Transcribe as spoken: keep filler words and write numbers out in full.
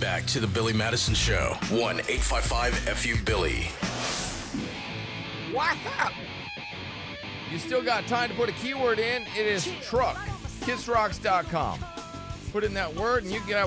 back to the Billy Madison Show. one eight five five F U Billy. What's up? You still got time to put a keyword in. It is truck. Kiss rocks dot com. Put in that word and you get out